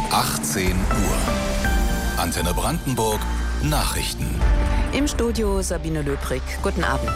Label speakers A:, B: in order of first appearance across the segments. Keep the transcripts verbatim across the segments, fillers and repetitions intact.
A: achtzehn Uhr. Antenne Brandenburg Nachrichten.
B: Im Studio Sabine Löbrig. Guten Abend.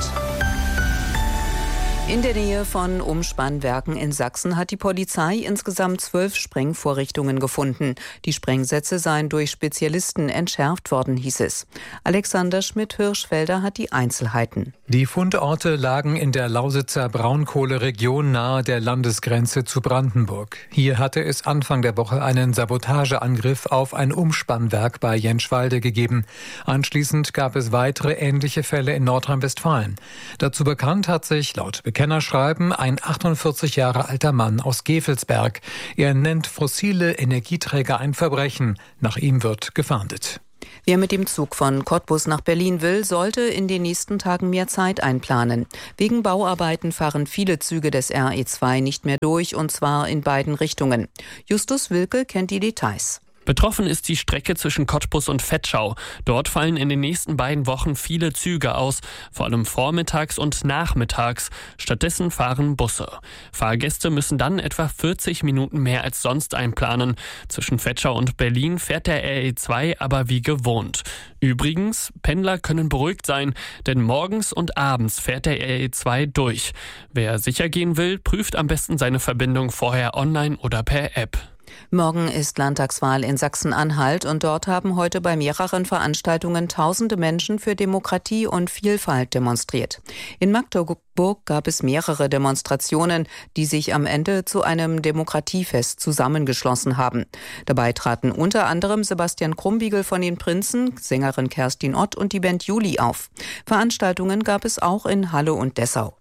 B: In der Nähe von Umspannwerken in Sachsen hat die Polizei insgesamt zwölf Sprengvorrichtungen gefunden. Die Sprengsätze seien durch Spezialisten entschärft worden, hieß es. Alexander Schmidt-Hirschfelder hat die Einzelheiten.
C: Die Fundorte lagen in der Lausitzer Braunkohleregion nahe der Landesgrenze zu Brandenburg. Hier hatte es Anfang der Woche einen Sabotageangriff auf ein Umspannwerk bei Jenschwalde gegeben. Anschließend gab es weitere ähnliche Fälle in Nordrhein-Westfalen. Dazu bekannt hat sich laut Bekennerschreiben ein achtundvierzig Jahre alter Mann aus Gevelsberg. Er nennt fossile Energieträger ein Verbrechen. Nach ihm wird gefahndet.
B: Wer mit dem Zug von Cottbus nach Berlin will, sollte in den nächsten Tagen mehr Zeit einplanen. Wegen Bauarbeiten fahren viele Züge des R E zwei nicht mehr durch, und zwar in beiden Richtungen. Justus Wilke kennt die Details.
D: Betroffen ist die Strecke zwischen Cottbus und Vetschau. Dort fallen in den nächsten beiden Wochen viele Züge aus, vor allem vormittags und nachmittags. Stattdessen fahren Busse. Fahrgäste müssen dann etwa vierzig Minuten mehr als sonst einplanen. Zwischen Vetschau und Berlin fährt der R E zwei aber wie gewohnt. Übrigens, Pendler können beruhigt sein, denn morgens und abends fährt der R E zwei durch. Wer sicher gehen will, prüft am besten seine Verbindung vorher online oder per App.
B: Morgen ist Landtagswahl in Sachsen-Anhalt und dort haben heute bei mehreren Veranstaltungen tausende Menschen für Demokratie und Vielfalt demonstriert. In Magdeburg gab es mehrere Demonstrationen, die sich am Ende zu einem Demokratiefest zusammengeschlossen haben. Dabei traten unter anderem Sebastian Krumbiegel von den Prinzen, Sängerin Kerstin Ott und die Band Juli auf. Veranstaltungen gab es auch in Halle und Dessau.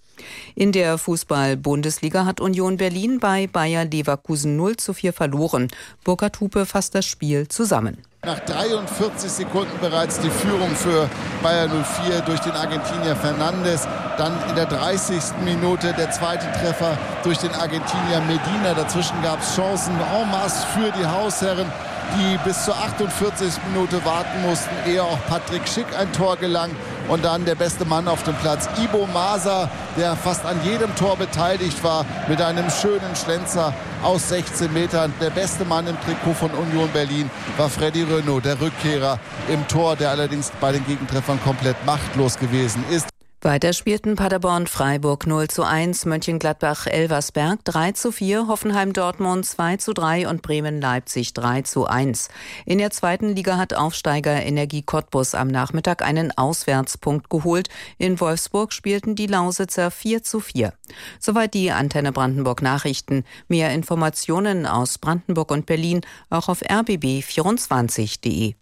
B: In der Fußball-Bundesliga hat Union Berlin bei Bayer Leverkusen null zu vier verloren. Burkhard Hupe fasst das Spiel zusammen.
E: Nach dreiundvierzig Sekunden bereits die Führung für Bayer null vier durch den Argentinier Fernandes. Dann in der dreißigsten Minute der zweite Treffer durch den Argentinier Medina. Dazwischen gab es Chancen en masse für die Hausherren, die bis zur achtundvierzigsten Minute warten mussten, ehe auch Patrick Schick ein Tor gelang. Und dann der beste Mann auf dem Platz, Ibo Masa, der fast an jedem Tor beteiligt war, mit einem schönen Schlenzer aus sechzehn Metern. Der beste Mann im Trikot von Union Berlin war Freddy Renaud, der Rückkehrer im Tor, der allerdings bei den Gegentreffern komplett machtlos gewesen ist.
B: Weiter spielten Paderborn-Freiburg null zu eins, Mönchengladbach-Elversberg drei zu vier, Hoffenheim-Dortmund zwei zu drei und Bremen-Leipzig drei zu eins. In der zweiten Liga hat Aufsteiger Energie Cottbus am Nachmittag einen Auswärtspunkt geholt. In Wolfsburg spielten die Lausitzer vier zu vier. Soweit die Antenne Brandenburg Nachrichten. Mehr Informationen aus Brandenburg und Berlin auch auf r b b vierundzwanzig punkt de.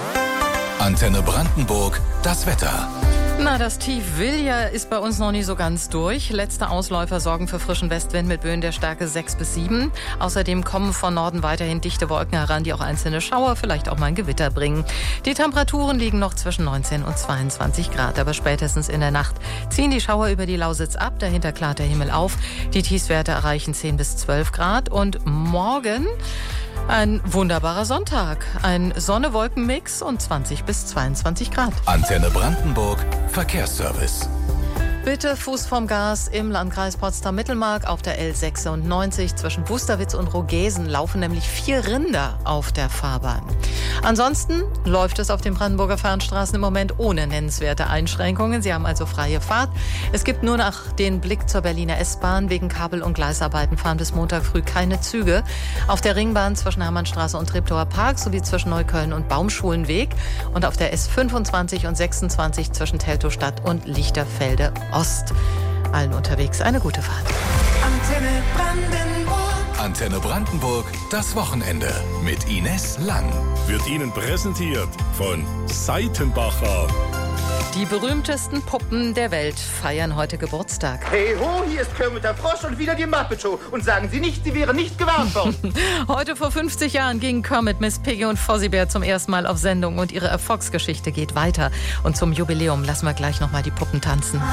A: Antenne Brandenburg, das Wetter.
F: Na, das Tief Vilja ist bei uns noch nicht so ganz durch. Letzte Ausläufer sorgen für frischen Westwind mit Böen der Stärke sechs bis sieben. Außerdem kommen von Norden weiterhin dichte Wolken heran, die auch einzelne Schauer, vielleicht auch mal ein Gewitter bringen. Die Temperaturen liegen noch zwischen neunzehn und zweiundzwanzig Grad, aber spätestens in der Nacht ziehen die Schauer über die Lausitz ab. Dahinter klart der Himmel auf. Die Tiefstwerte erreichen zehn bis zwölf Grad und morgen ein wunderbarer Sonntag. Ein Sonne-Wolken-Mix und zwanzig bis zweiundzwanzig Grad.
A: Antenne Brandenburg Verkehrsservice.
F: Bitte Fuß vom Gas im Landkreis Potsdam-Mittelmark auf der L sechsundneunzig. Zwischen Wusterwitz und Rogesen laufen nämlich vier Rinder auf der Fahrbahn. Ansonsten läuft es auf den Brandenburger Fernstraßen im Moment ohne nennenswerte Einschränkungen. Sie haben also freie Fahrt. Es gibt nur noch den Blick zur Berliner S-Bahn. Wegen Kabel- und Gleisarbeiten fahren bis Montag früh keine Züge. Auf der Ringbahn zwischen Hermannstraße und Treptower Park sowie zwischen Neukölln und Baumschulenweg. Und auf der S fünfundzwanzig und sechsundzwanzig zwischen Teltowstadt und Lichterfelde Ost. Allen unterwegs eine gute Fahrt.
A: Antenne Brandenburg. Antenne Brandenburg, das Wochenende mit Ines Lang.
G: Wird Ihnen präsentiert von Seitenbacher.
F: Die berühmtesten Puppen der Welt feiern heute Geburtstag.
H: Hey ho, hier ist Kermit der Frosch und wieder die Muppet Show. Und sagen Sie nicht, Sie wären nicht gewarnt worden.
F: Heute vor fünfzig Jahren gingen Kermit, Miss Piggy und Fozzie Bear zum ersten Mal auf Sendung und ihre Erfolgsgeschichte geht weiter. Und zum Jubiläum lassen wir gleich nochmal die Puppen tanzen.